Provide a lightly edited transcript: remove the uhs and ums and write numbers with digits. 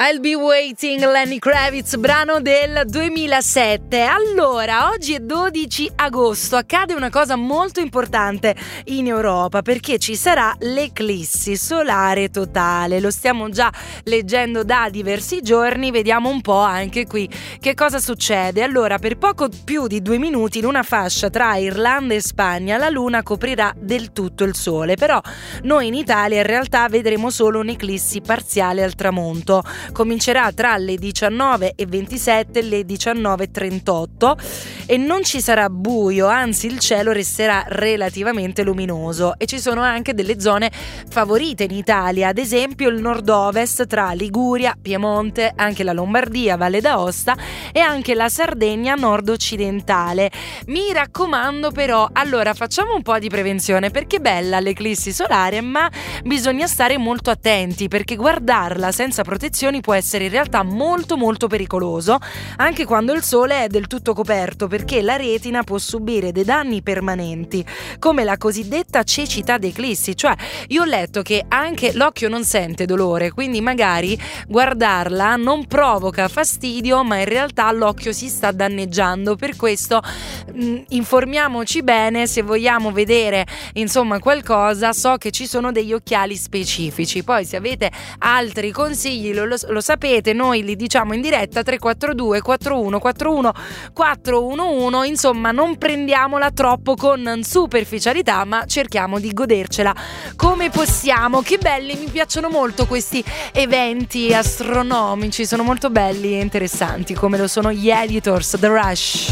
I'll Be Waiting, Lenny Kravitz, brano del 2007. Allora, oggi è 12 agosto, accade una cosa molto importante in Europa perché ci sarà l'eclissi solare totale. Lo stiamo già leggendo da diversi giorni, vediamo un po' anche qui che cosa succede. Allora, per poco più di 2 minuti in una fascia tra Irlanda e Spagna la luna coprirà del tutto il sole, però noi in Italia in realtà vedremo solo un'eclissi parziale al tramonto. Comincerà tra le 19:27 e le 19:38 e non ci sarà buio, anzi il cielo resterà relativamente luminoso e ci sono anche delle zone favorite in Italia, ad esempio il nord-ovest tra Liguria, Piemonte, anche la Lombardia, Valle d'Aosta e anche la Sardegna nord-occidentale. Mi raccomando però, allora facciamo un po' di prevenzione perché è bella l'eclissi solare, ma bisogna stare molto attenti perché guardarla senza protezioni può essere in realtà molto molto pericoloso anche quando il sole è del tutto coperto, perché la retina può subire dei danni permanenti come la cosiddetta cecità d'eclissi. Cioè, io ho letto che anche l'occhio non sente dolore, quindi magari guardarla non provoca fastidio, ma in realtà l'occhio si sta danneggiando. Per questo informiamoci bene se vogliamo vedere insomma qualcosa. So che ci sono degli occhiali specifici, poi se avete altri consigli lo sapete, noi li diciamo in diretta. 342 4141 411. Insomma, non prendiamola troppo con superficialità, ma cerchiamo di godercela come possiamo. Che belli, mi piacciono molto questi eventi astronomici, sono molto belli e interessanti, come lo sono gli Editors, The Rush.